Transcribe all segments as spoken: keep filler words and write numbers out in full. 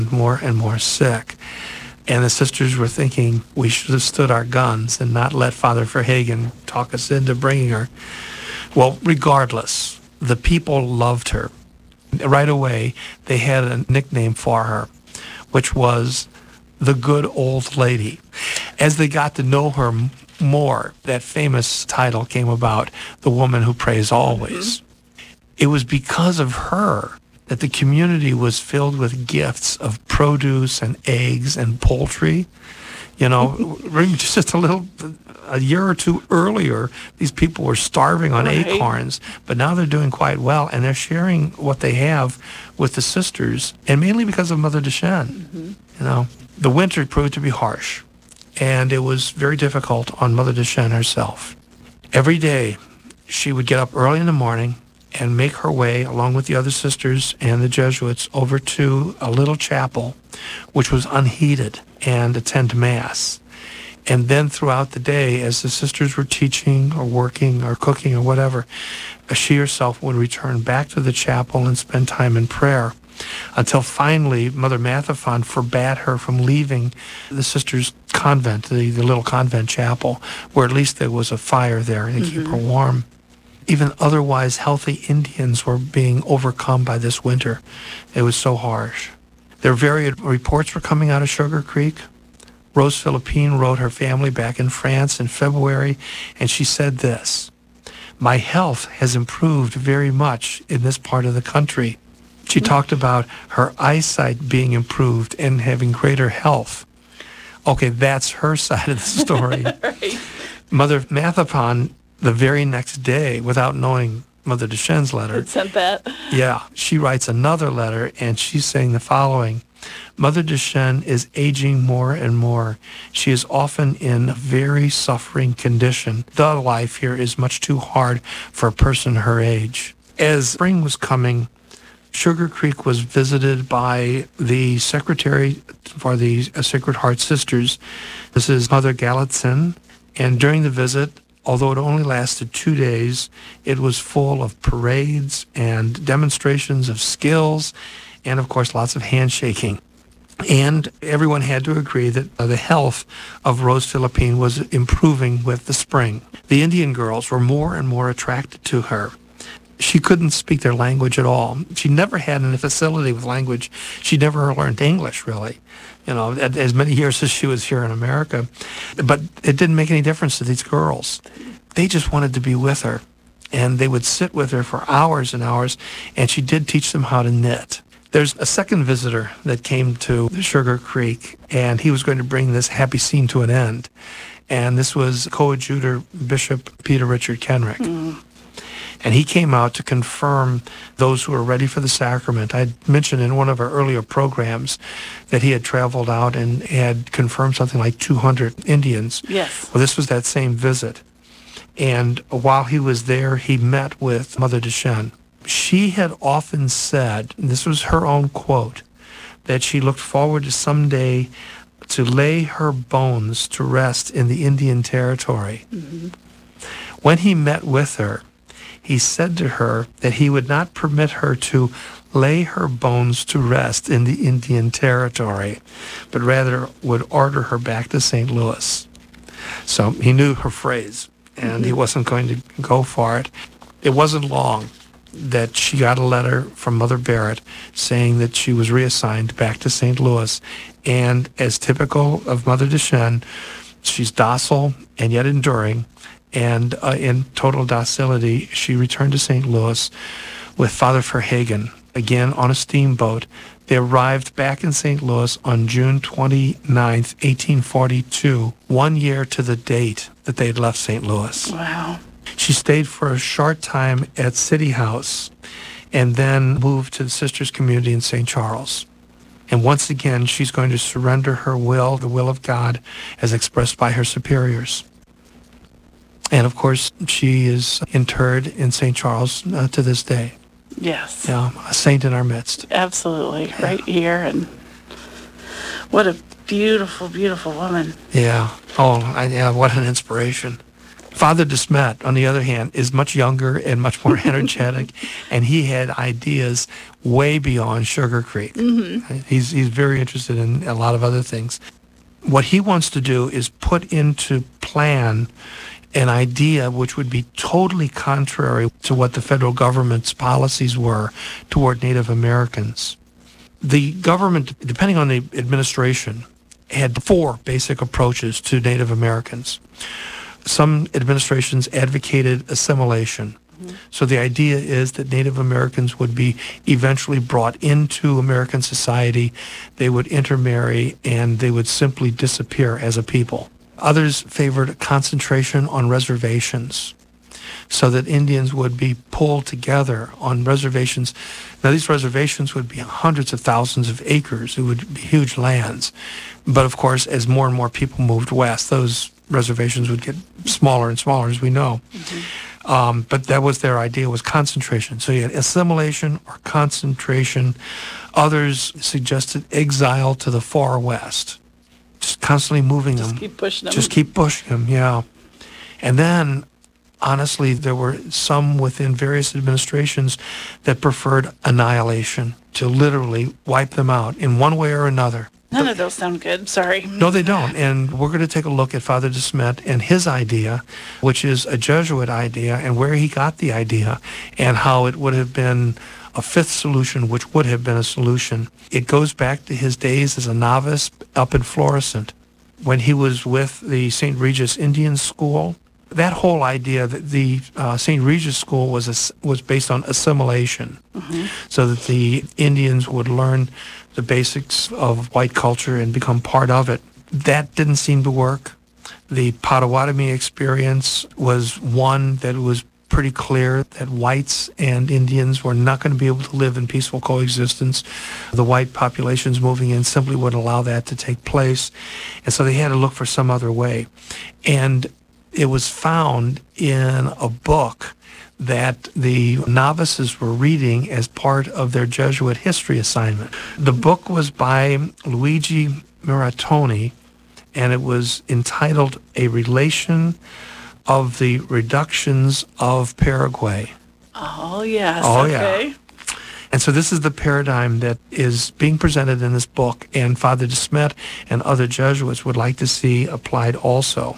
more and more sick. And the sisters were thinking we should have stood our guns and not let Father Verhagen talk us into bringing her. Well, regardless, the people loved her. Right away, they had a nickname for her, which was the good old lady. As they got to know her more, that famous title came about, the woman who prays always. Mm-hmm. It was because of her that the community was filled with gifts of produce and eggs and poultry. You know, just a little, a year or two earlier, these people were starving on right. acorns, but now they're doing quite well, and they're sharing what they have with the sisters, and mainly because of Mother Duchenne. Mm-hmm. You know, the winter proved to be harsh, and it was very difficult on Mother Duchenne herself. Every day, she would get up early in the morning and make her way, along with the other sisters and the Jesuits, over to a little chapel, which was unheated, and attend Mass. And then throughout the day, as the sisters were teaching or working or cooking or whatever, she herself would return back to the chapel and spend time in prayer, until finally Mother Mathaphon forbade her from leaving the sisters' convent, the, the little convent chapel, where at least there was a fire there to mm-hmm. keep her warm. Even otherwise healthy Indians were being overcome by this winter. It was so harsh. There were various reports were coming out of Sugar Creek. Rose Philippine wrote her family back in France in February, and she said this: "My health has improved very much in this part of the country." She mm-hmm. talked about her eyesight being improved and having greater health. Okay, that's her side of the story. Right. Mother Mathaphon, the very next day, without knowing Mother Duchenne's letter, it sent that. Yeah, she writes another letter, and she's saying the following: "Mother Duchenne is aging more and more. She is often in a very suffering condition. The life here is much too hard for a person her age." As spring was coming, Sugar Creek was visited by the secretary for the Sacred Heart Sisters. This is Mother Galitzin, and during the visit, although it only lasted two days, it was full of parades and demonstrations of skills and, of course, lots of handshaking. And everyone had to agree that the health of Rose Philippine was improving with the spring. The Indian girls were more and more attracted to her. She couldn't speak their language at all. She never had any facility with language. She never learned English, really, you know, as many years as she was here in America. But it didn't make any difference to these girls. They just wanted to be with her, and they would sit with her for hours and hours, and she did teach them how to knit. There's a second visitor that came to Sugar Creek, and he was going to bring this happy scene to an end. And this was Coadjutor Bishop Peter Richard Kenrick. Mm. And he came out to confirm those who were ready for the sacrament. I mentioned in one of our earlier programs that he had traveled out and had confirmed something like two hundred Indians. Yes. Well, this was that same visit. And while he was there, he met with Mother Duchenne. She had often said, and this was her own quote, that she looked forward to someday to lay her bones to rest in the Indian Territory. Mm-hmm. When he met with her, he said to her that he would not permit her to lay her bones to rest in the Indian Territory, but rather would order her back to Saint Louis. So he knew her phrase, and mm-hmm. he wasn't going to go for it. It wasn't long that she got a letter from Mother Barrett saying that she was reassigned back to Saint Louis. And as typical of Mother Duchenne, she's docile and yet enduring. And uh, in total docility, she returned to Saint Louis with Father Verhagen, again on a steamboat. They arrived back in Saint Louis on June twenty-ninth, eighteen forty-two, one year to the date that they had left Saint Louis. Wow. She stayed for a short time at City House and then moved to the Sisters Community in Saint Charles. And once again, she's going to surrender her will, the will of God, as expressed by her superiors. And of course, she is interred in Saint Charles uh, to this day. Yes. Yeah, a saint in our midst. Absolutely, yeah. Right here. And what a beautiful, beautiful woman. Yeah. Oh, I, yeah, what an inspiration Father De Smet, on the other hand, is much younger and much more energetic, and he had ideas way beyond Sugar Creek. Mm-hmm. He's he's very interested in a lot of other things. What he wants to do is put into plan an idea which would be totally contrary to what the federal government's policies were toward Native Americans. The government, depending on the administration, had four basic approaches to Native Americans. Some administrations advocated assimilation. Mm-hmm. So the idea is that Native Americans would be eventually brought into American society, they would intermarry, and they would simply disappear as a people. Others favored concentration on reservations so that Indians would be pulled together on reservations. Now, these reservations would be hundreds of thousands of acres. It would be huge lands. But, of course, as more and more people moved west, those reservations would get smaller and smaller, as we know. Mm-hmm. Um, but that was their idea, was concentration. So you had assimilation or concentration. Others suggested exile to the far west. Just constantly moving Just them. keep pushing them. Just keep pushing them, yeah. And then, honestly, there were some within various administrations that preferred annihilation, to literally wipe them out in one way or another. None of those sound good. Sorry. No, they don't. And we're going to take a look at Father De Smet and his idea, which is a Jesuit idea, and where he got the idea, and how it would have been a fifth solution, which would have been a solution. It goes back to his days as a novice up in Florissant, when he was with the Saint Regis Indian School. That whole idea that the uh, Saint Regis School was a, was based on assimilation, mm-hmm. so that the Indians would learn the basics of white culture and become part of it. That didn't seem to work. The Potawatomi experience was one that was pretty clear that whites and Indians were not going to be able to live in peaceful coexistence. The white populations moving in simply wouldn't allow that to take place. And so they had to look for some other way. And it was found in a book that the novices were reading as part of their Jesuit history assignment. The book was by Luigi Muratoni, and it was entitled A Relation of the Reductions of Paraguay. Oh, yes. Oh, okay. yeah. And so this is the paradigm that is being presented in this book, and Father De Smet and other Jesuits would like to see applied also.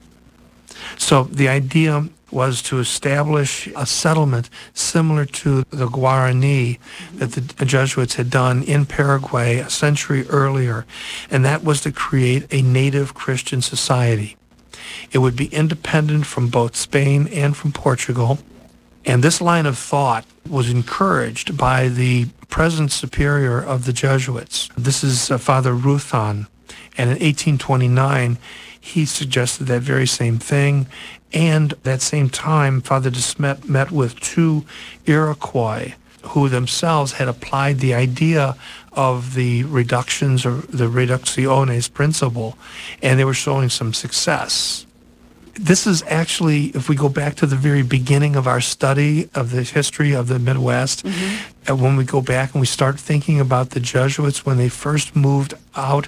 So the idea was to establish a settlement similar to the Guarani that the Jesuits had done in Paraguay a century earlier, and that was to create a native Christian society. It would be independent from both Spain and from Portugal, and this line of thought was encouraged by the present superior of the Jesuits. This is uh, Father Ruthan, and in eighteen twenty-nine, he suggested that very same thing. And that same time, Father De Smet met with two Iroquois who themselves had applied the idea of the reductions or the reducciones principle, and they were showing some success. This is actually, if we go back to the very beginning of our study of the history of the Midwest, mm-hmm. and when we go back and we start thinking about the Jesuits when they first moved out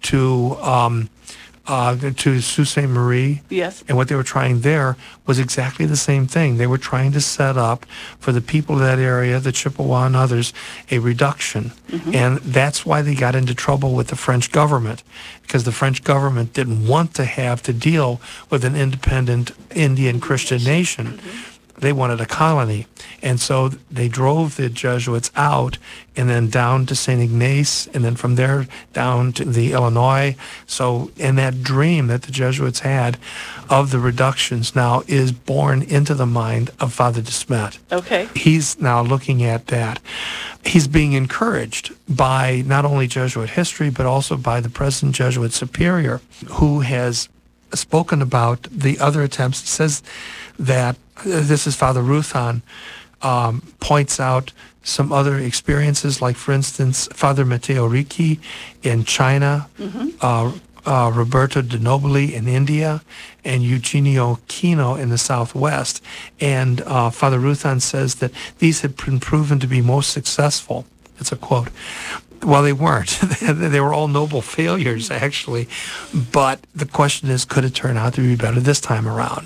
to um, Uh, to Sault Ste. Marie. Yes. And what they were trying there was exactly the same thing. They were trying to set up for the people of that area, the Chippewa and others, a reduction. Mm-hmm. And that's why they got into trouble with the French government, because the French government didn't want to have to deal with an independent Indian Christian nation. Mm-hmm. They wanted a colony. And so they drove the Jesuits out and then down to Saint Ignace, and then from there down to the Illinois. So, and that dream that the Jesuits had of the reductions now is born into the mind of Father De Smet. Okay. He's now looking at that. He's being encouraged by not only Jesuit history, but also by the present Jesuit superior, who has spoken about the other attempts. He says that, uh, this is Father Ruthan, um, points out some other experiences, like, for instance, Father Matteo Ricci in China, mm-hmm. uh, uh, Roberto de Nobili in India, and Eugenio Kino in the Southwest. And uh, Father Ruthan says that these have been proven to be most successful. It's a quote. Well, they weren't. They were all noble failures, actually. But the question is, could it turn out to be better this time around?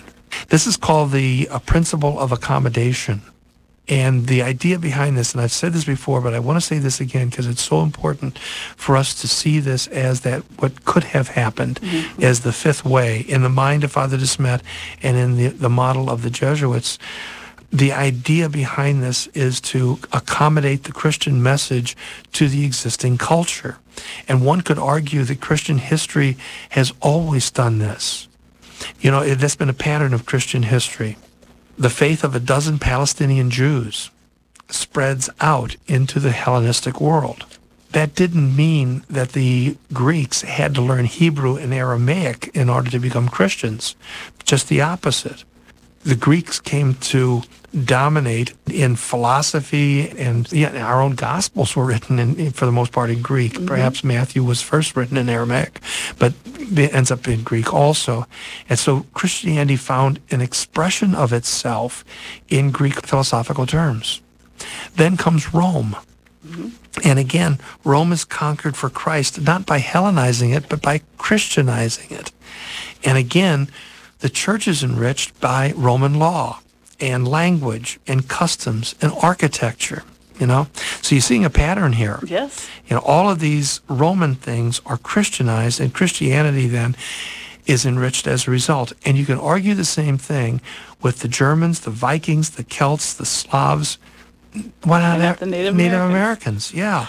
This is called the uh, principle of accommodation. And the idea behind this, and I've said this before, but I want to say this again because it's so important for us to see this as that what could have happened mm-hmm. as the fifth way in the mind of Father de Smet and in the, the model of the Jesuits. The idea behind this is to accommodate the Christian message to the existing culture. And one could argue that Christian history has always done this. You know, it, that's been a pattern of Christian history. The faith of a dozen Palestinian Jews spreads out into the Hellenistic world. That didn't mean that the Greeks had to learn Hebrew and Aramaic in order to become Christians. Just the opposite. The Greeks came to dominate in philosophy, and yeah, our own Gospels were written, in, for the most part, in Greek. Mm-hmm. Perhaps Matthew was first written in Aramaic, but it ends up in Greek also. And so Christianity found an expression of itself in Greek philosophical terms. Then comes Rome. Mm-hmm. And again, Rome is conquered for Christ, not by Hellenizing it, but by Christianizing it. And again, the church is enriched by Roman law and language and customs and architecture, you know. So you're seeing a pattern here. Yes. You know, all of these Roman things are Christianized, and Christianity then is enriched as a result. And you can argue the same thing with the Germans, the Vikings, the Celts, the Slavs. Why not and the Native, Native Americans. Americans? Yeah.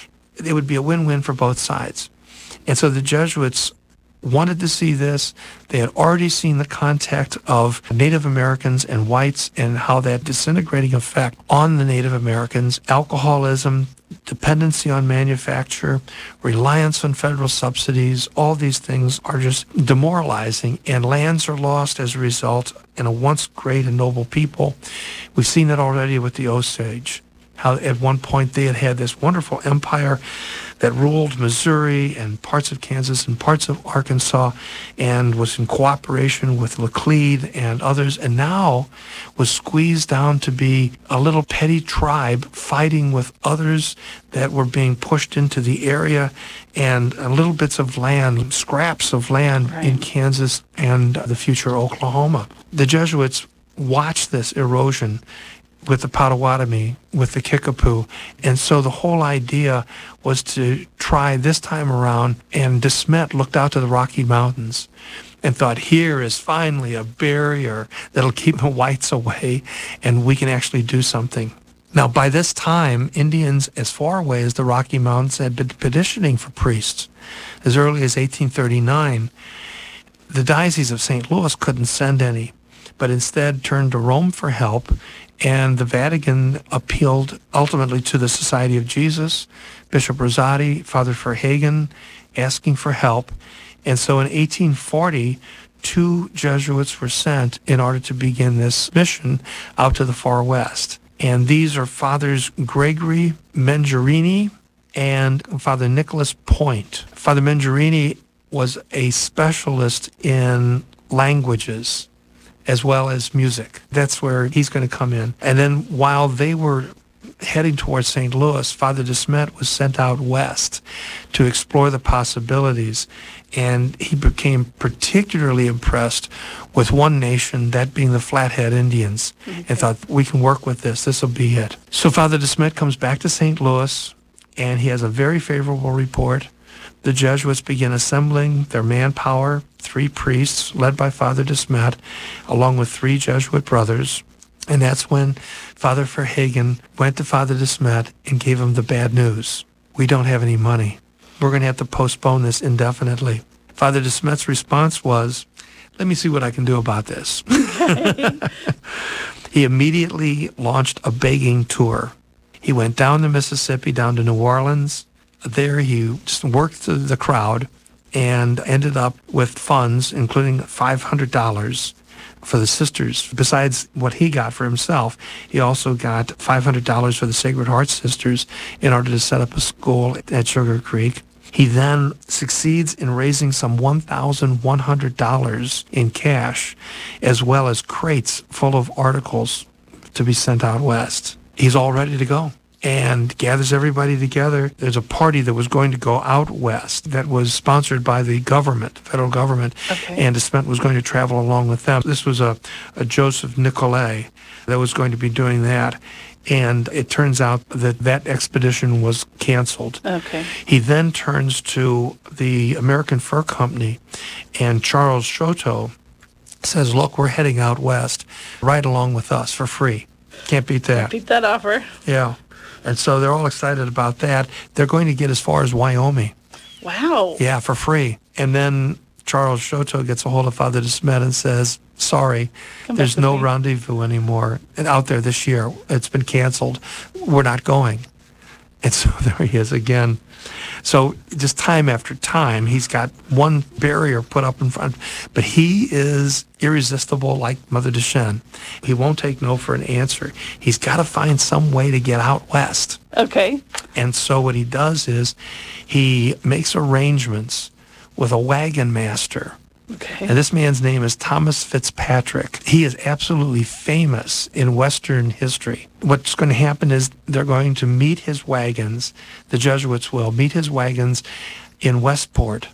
It would be a win-win for both sides. And so the Jesuits wanted to see this. They had already seen the contact of Native Americans and whites and how that disintegrating effect on the Native Americans, alcoholism, dependency on manufacture, reliance on federal subsidies, all these things are just demoralizing, and lands are lost as a result in a once great and noble people. We've seen that already with the Osage, how at one point they had had this wonderful empire that ruled Missouri and parts of Kansas and parts of Arkansas and was in cooperation with Laclede and others, and now was squeezed down to be a little petty tribe fighting with others that were being pushed into the area, and uh, little bits of land, scraps of land right. in Kansas and uh, the future Oklahoma. The Jesuits watched this erosion with the Potawatomi, with the Kickapoo. And so the whole idea was to try this time around, and de Smet looked out to the Rocky Mountains and thought, here is finally a barrier that'll keep the whites away, and we can actually do something. Now, by this time, Indians as far away as the Rocky Mountains had been petitioning for priests. As early as eighteen thirty-nine, the Diocese of Saint Louis couldn't send any, but instead turned to Rome for help. And the Vatican appealed ultimately to the Society of Jesus, Bishop Rosati, Father Verhagen, asking for help. And so in eighteen forty, two Jesuits were sent in order to begin this mission out to the far west. And these are Fathers Gregory Mengerini and Father Nicholas Point. Father Mengerini was a specialist in languages as well as music. That's where he's going to come in. And then while they were heading towards Saint Louis, Father de Smet was sent out west to explore the possibilities. And he became particularly impressed with one nation, that being the Flathead Indians, okay. and thought, we can work with this. This will be it. So Father de Smet comes back to Saint Louis, and he has a very favorable report. The Jesuits begin assembling their manpower, three priests led by Father de Smet, along with three Jesuit brothers. And that's when Father Verhagen went to Father de Smet and gave him the bad news. We don't have any money. We're going to have to postpone this indefinitely. Father de Smet's response was, let me see what I can do about this. He immediately launched a begging tour. He went down the Mississippi, down to New Orleans. There he just worked the crowd and ended up with funds, including five hundred dollars for the sisters. Besides what he got for himself, he also got five hundred dollars for the Sacred Heart Sisters in order to set up a school at Sugar Creek. He then succeeds in raising some one thousand one hundred dollars in cash, as well as crates full of articles to be sent out west. He's all ready to go. and gathers everybody together. There's a party that was going to go out west that was sponsored by the government, federal government, Okay. and DeSmet was going to travel along with them. This was a, a Joseph Nicolay that was going to be doing that, and it turns out that that expedition was canceled. Okay. He then turns to the American Fur Company, and Charles Choteau says, look, we're heading out west. Ride along with us for free. Can't beat that. Beat that offer. Yeah. And so they're all excited about that. They're going to get as far as Wyoming. Wow. Yeah, for free. And then Charles Choteau gets a hold of Father DeSmet and says, sorry, Come there's back with no me. rendezvous anymore and out there this year. It's been canceled. We're not going. And so there he is again. So just time after time, he's got one barrier put up in front, but he is irresistible like Mother Duchenne. He won't take no for an answer. He's got to find some way to get out west. Okay. And so what he does is he makes arrangements with a wagon master. Okay. And this man's name is Thomas Fitzpatrick. He is absolutely famous in Western history. What's going to happen is they're going to meet his wagons, the Jesuits will meet his wagons in Westport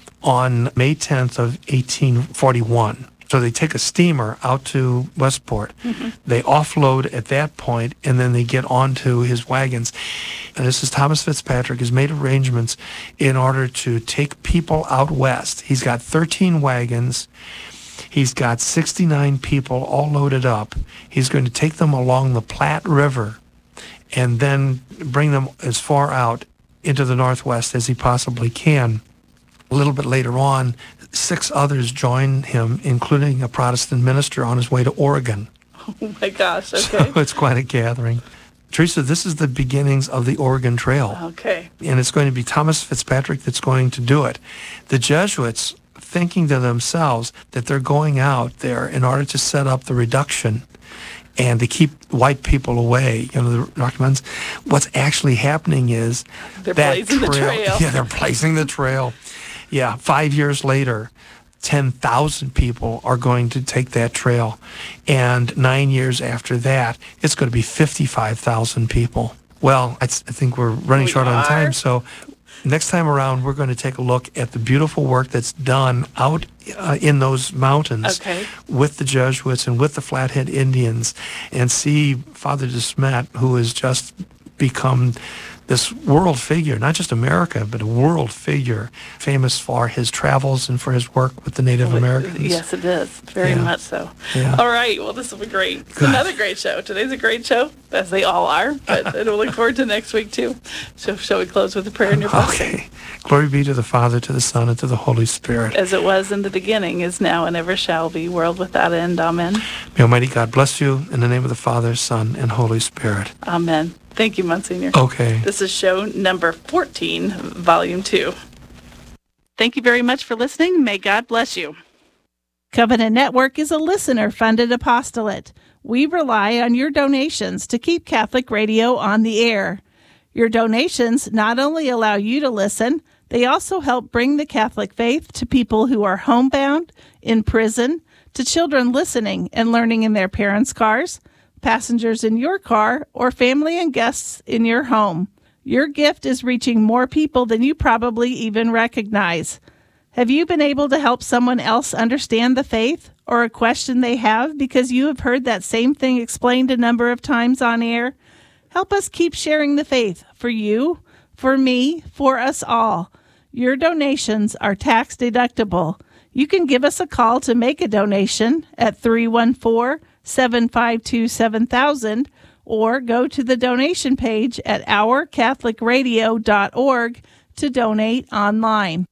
on May tenth of eighteen forty-one. So they take a steamer out to Westport. Mm-hmm. They offload at that point, and then they get onto his wagons. And this is Thomas Fitzpatrick has made arrangements in order to take people out west. He's got thirteen wagons. He's got sixty-nine people all loaded up. He's going to take them along the Platte River and then bring them as far out into the Northwest as he possibly can. A little bit later on, six others join him, including a Protestant minister on his way to Oregon. Oh my gosh. Okay. So it's quite a gathering. Teresa, this is the beginnings of the Oregon Trail. Okay. And it's going to be Thomas Fitzpatrick that's going to do it. The Jesuits, thinking to themselves that they're going out there in order to set up the reduction and to keep white people away, you know, the Rocky Mountains, what's actually happening is They're that blazing the trail. Yeah, they're blazing the trail. Yeah, five years later, ten thousand people are going to take that trail. And nine years after that, it's going to be fifty-five thousand people. Well, I, I think we're running We short on are. time, so next time around, we're going to take a look at the beautiful work that's done out uh, in those mountains Okay. with the Jesuits and with the Flathead Indians, and see Father DeSmet, who has just become this world figure, not just America, but a world figure, famous for his travels and for his work with the Native Americans. Yes, it is. Very Yeah. much so. Yeah. All right. Well, this will be great. It's Good. another great show. Today's a great show, as they all are. But and we'll look forward to next week, too. So shall we close with a prayer in your blessing? Okay. Glory be to the Father, to the Son, and to the Holy Spirit. As it was in the beginning, is now, and ever shall be, world without end. Amen. May Almighty God bless you in the name of the Father, Son, and Holy Spirit. Amen. Thank you, Monsignor. Okay. This is show number fourteen, volume two. Thank you very much for listening. May God bless you. Covenant Network is a listener-funded apostolate. We rely on your donations to keep Catholic radio on the air. Your donations not only allow you to listen, they also help bring the Catholic faith to people who are homebound, in prison, to children listening and learning in their parents' cars, passengers in your car, or family and guests in your home. Your gift is reaching more people than you probably even recognize. Have you been able to help someone else understand the faith or a question they have because you have heard that same thing explained a number of times on air? Help us keep sharing the faith for you, for me, for us all. Your donations are tax deductible. You can give us a call to make a donation at three one four, seven five two, seven thousand or go to the donation page at our catholic radio dot org to donate online.